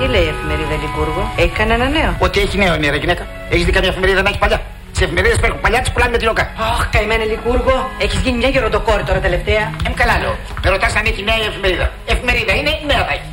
Τι λέει η εφημερίδα, Λικούργο, έχει κανένα νέο? Ότι έχει νέο είναι, ρε γυναίκα. Έχει δει καμία εφημερίδα να έχει παλιά? Τι εφημερίδες που έχουν παλιά τις πουλάνε με τη λόκα. Αχ, καημένε Λικούργο, έχεις γίνει μια γεροντοκόρη τώρα τελευταία. Καλά λέω. Με ρωτάς αν έχει νέα η εφημερίδα. Εφημερίδα είναι, νέα θα έχει.